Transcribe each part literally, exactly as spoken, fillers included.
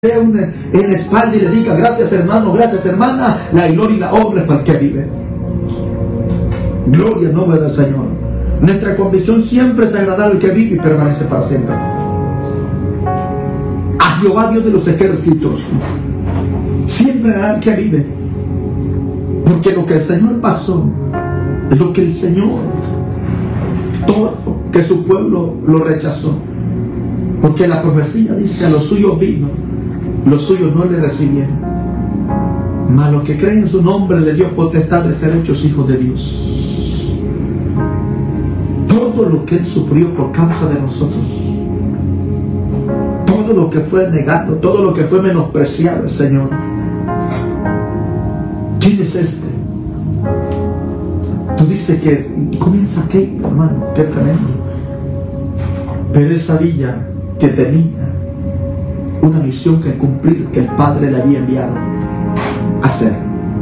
en la espalda y le diga: gracias hermano, gracias hermana, la gloria y la honra es para el que vive. Gloria al nombre del Señor. Nuestra convicción siempre es agradar al que vive y permanece para siempre. A Jehová Dios de los ejércitos, siempre agradar al que vive, porque lo que el Señor pasó, lo que el Señor, todo que su pueblo lo rechazó, porque la profecía dice: a los suyos vino, los suyos no le recibieron, mas los que creen en su nombre le dio potestad de ser hechos hijos de Dios. Todo lo que Él sufrió por causa de nosotros, todo lo que fue negado, todo lo que fue menospreciado, el Señor. ¿Quién es este? Tú dices que comienza aquí, hermano, qué tremendo. Pero Él sabía que tenía una misión que cumplir, que el Padre le había enviado a hacer.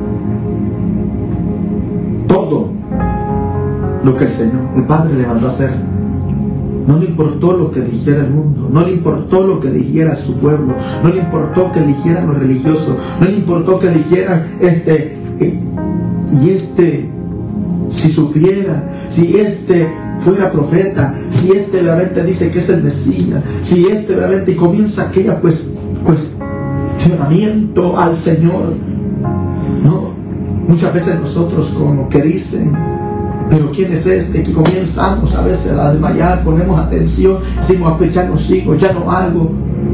Todo lo que el Señor, el Padre le mandó a hacer, no le importó lo que dijera el mundo, no le importó lo que dijera su pueblo, no le importó que dijeran los religiosos, no le importó que dijeran este eh, y este, si supiera, si este fuera profeta, si este realmente dice que es el Mesías, si este realmente, y comienza aquella pues cuestionamiento al Señor. No, muchas veces nosotros como que dicen: pero ¿quién es este? Que comenzamos a veces a desmayar, ponemos atención, decimos: pues ya no sigo, ya no hago,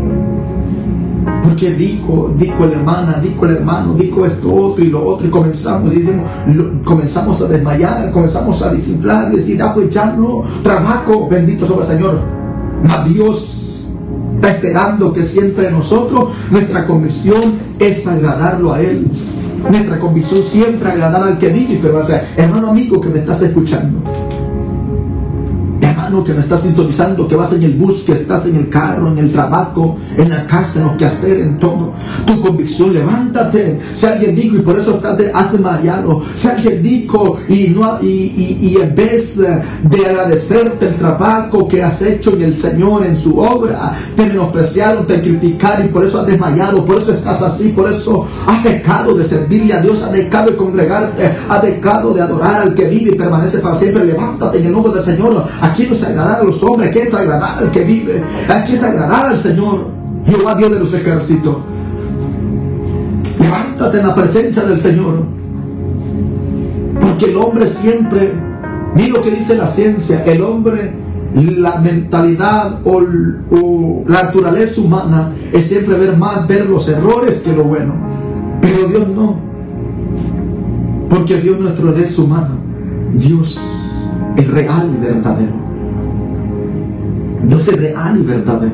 porque dijo, dijo la hermana, dijo el hermano, dijo esto otro y lo otro, y comenzamos y decimos, lo, comenzamos a desmayar, comenzamos a desinflar, decir: ah, pues ya no trabajo, bendito sobre el Señor. Mas Dios está esperando que siempre nosotros, nuestra convicción es agradarlo a Él. Nuestra convicción siempre agradar al que vive, pero va a ser, hermano amigo que me estás escuchando, hermano que me estás sintonizando, que vas en el bus, que estás en el carro, en el trabajo, en la casa, en los quehaceres, en todo. Tu convicción, levántate. Si alguien dijo y por eso estás de, has desmayado, si alguien dijo y, no, y, y, y en vez de agradecerte el trabajo que has hecho en el Señor, en su obra, te menospreciaron, te criticaron y por eso has desmayado, por eso estás así, por eso has dejado de servirle a Dios, has dejado de congregarte, has dejado de adorar al que vive y permanece para siempre. Levántate en el nombre del Señor. Aquí no es agradar a los hombres, aquí es agradar al que vive, aquí es agradar al Señor, Jehová Dios de los ejércitos. Levántate en la presencia del Señor, porque el hombre siempre, mira lo que dice la ciencia, el hombre, la mentalidad o, o la naturaleza humana es siempre ver más, ver los errores que lo bueno, pero Dios no, porque Dios nuestro es humano, Dios es real y verdadero. Dios es real y verdadero.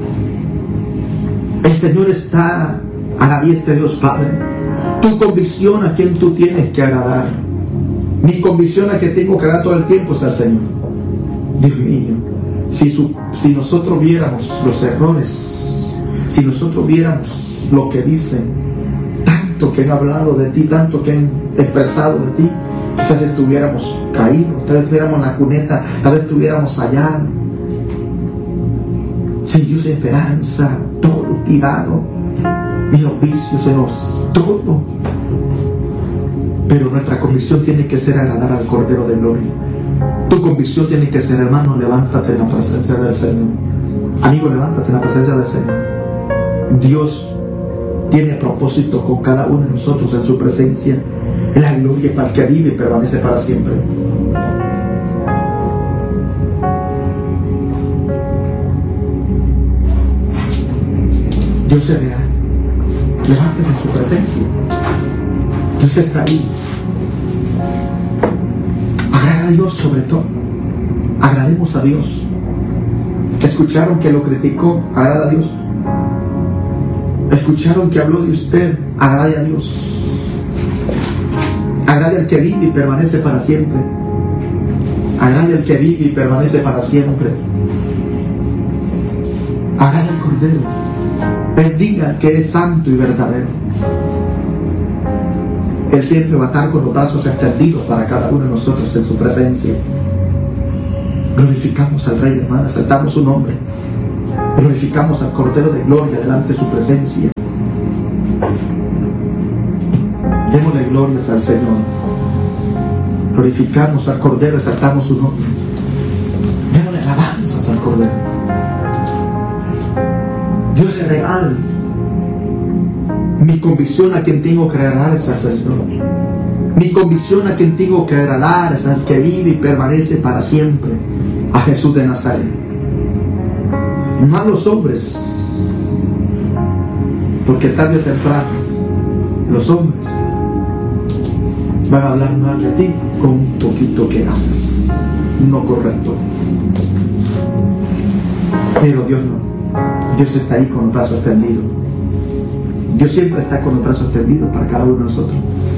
El Señor está a la diestra de Dios Padre. Tu convicción a quien tú tienes que agradar. Mi convicción a que tengo que agradar todo el tiempo es al Señor. Dios mío, si, su, si nosotros viéramos los errores, si nosotros viéramos lo que dicen, tanto que han hablado de ti, tanto que han expresado de ti, quizás estuviéramos caídos, tal vez estuviéramos en la cuneta, tal vez estuviéramos allá, sin Dios esperanza, todo tirado, y los vicios en los todo. Pero nuestra convicción tiene que ser agradar al Cordero de Gloria. Tu convicción tiene que ser: hermano, levántate en la presencia del Señor. Amigo, levántate en la presencia del Señor. Dios tiene propósito con cada uno de nosotros en su presencia. La gloria para el que vive y permanece para siempre. Dios es real. Levántate en su presencia. Dios está ahí. Agrada a Dios sobre todo. Agrademos a Dios. Escucharon que lo criticó, agrada a Dios. Escucharon que habló de usted, agrade a Dios. Agrade al que vive y permanece para siempre. Agrade al que vive y permanece para siempre. Agrade al Cordero. Bendiga al que es santo y verdadero. Él siempre va a estar con los brazos extendidos para cada uno de nosotros en su presencia. Glorificamos al Rey, hermano, exaltamos su nombre. Glorificamos al Cordero de Gloria delante de su presencia. Démosle glorias al Señor. Glorificamos al Cordero, exaltamos su nombre. Démosle alabanzas al Cordero. Dios es real. Mi convicción a quien tengo que agradar es al Señor. Mi convicción a quien tengo que agradar es al que vive y permanece para siempre, a Jesús de Nazaret. No a los hombres, porque tarde o temprano los hombres van a hablar mal de ti con un poquito que hagas, no correcto. Pero Dios no. Dios está ahí con los brazos extendidos. Dios siempre está con los brazos extendidos para cada uno de nosotros.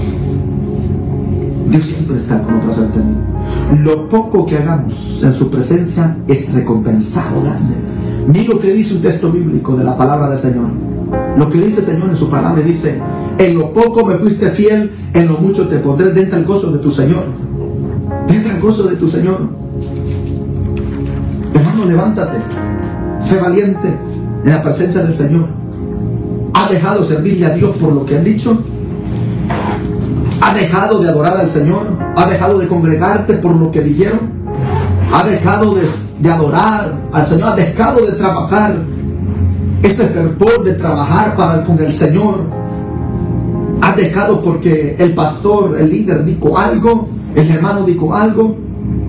Dios siempre está con los brazos extendidos. Lo poco que hagamos en su presencia es recompensado grande. Mira lo que dice un texto bíblico de la palabra del Señor. Lo que dice el Señor en su palabra, dice: en lo poco me fuiste fiel, en lo mucho te pondré. Dentro al gozo de tu Señor. Dentro al gozo de tu Señor. Hermano, levántate. Sé valiente en la presencia del Señor. ¿Has dejado servirle a Dios por lo que han dicho? ¿Has dejado de adorar al Señor? ¿Has dejado de congregarte por lo que dijeron? ¿Has dejado de, de adorar al Señor? ¿Has dejado de trabajar ese fervor de trabajar para, con el Señor? ¿Has dejado porque el pastor, el líder dijo algo? ¿El hermano dijo algo?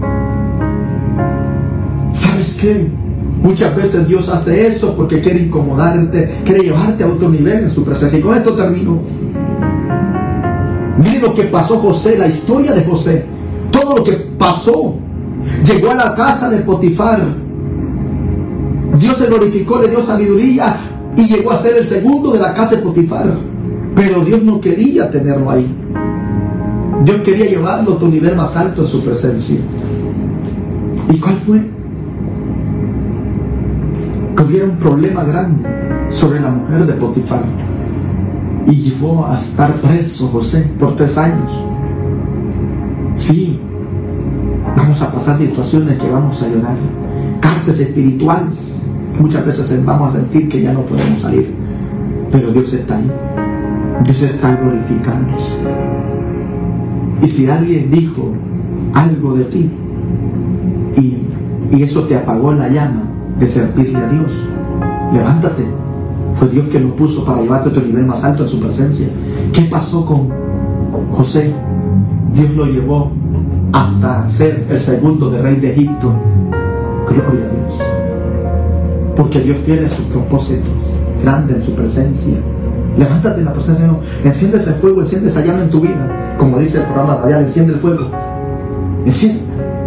¿Sabes qué? Muchas veces Dios hace eso porque quiere incomodarte, quiere llevarte a otro nivel en su presencia. Y con esto termino. Miren lo que pasó José, la historia de José. Todo lo que pasó. Llegó a la casa de Potifar. Dios se glorificó, le dio sabiduría y llegó a ser el segundo de la casa de Potifar. Pero Dios no quería tenerlo ahí. Dios quería llevarlo a otro nivel más alto en su presencia. ¿Y cuál fue? Que hubiera un problema grande sobre la mujer de Potifar. Y llevó a estar preso José por tres años. Sí, vamos a pasar situaciones que vamos a llorar, cárceles espirituales, muchas veces vamos a sentir que ya no podemos salir, pero Dios está ahí. Dios está glorificándose. Y si alguien dijo algo de ti y, y eso te apagó la llama de servirle a Dios, levántate. Fue Dios que lo puso para llevarte a otro nivel más alto en su presencia. ¿Qué pasó con José? Dios lo llevó hasta ser el segundo de rey de Egipto. Gloria a Dios. Porque Dios tiene sus propósitos grandes en su presencia. Levántate en la presencia de Dios. Enciende ese fuego, enciende esa llama en tu vida. Como dice el programa radial, enciende el fuego. Enciende.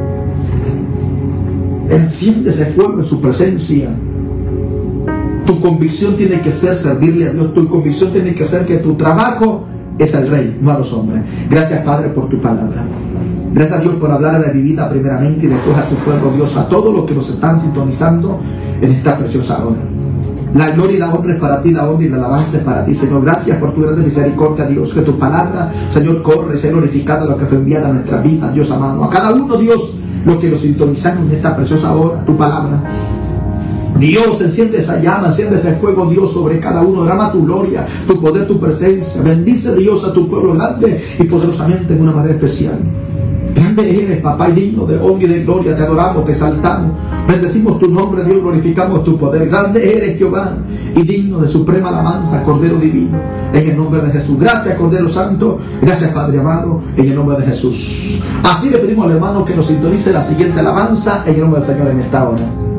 Enciende ese fuego en su presencia. Tu convicción tiene que ser servirle a Dios. Tu convicción tiene que ser que tu trabajo es el rey, no a los hombres. Gracias, Padre, por tu palabra. Gracias a Dios por hablar de mi vida primeramente y después a tu pueblo, Dios, a todos los que nos están sintonizando en esta preciosa hora. La gloria y la honra es para ti, la honra y la alabanza es para ti, Señor. Gracias por tu grande misericordia, Dios. Que tu palabra, Señor, corre, sea glorificada lo que fue enviada a nuestra vida, Dios amado. A cada uno, Dios, los que nos sintonizaron en esta preciosa hora, tu palabra. Dios, enciende esa llama, enciende ese fuego, Dios, sobre cada uno. Derrama tu gloria, tu poder, tu presencia. Bendice, Dios, a tu pueblo grande y poderosamente en una manera especial. Grande eres, papá, y digno de honra y de gloria. Te adoramos, te exaltamos. Bendecimos tu nombre, Dios, glorificamos tu poder. Grande eres, Jehová, y digno de suprema alabanza, Cordero divino, en el nombre de Jesús. Gracias, Cordero Santo. Gracias, Padre amado, en el nombre de Jesús. Así le pedimos al hermano que nos sintonice la siguiente alabanza en el nombre del Señor en esta hora.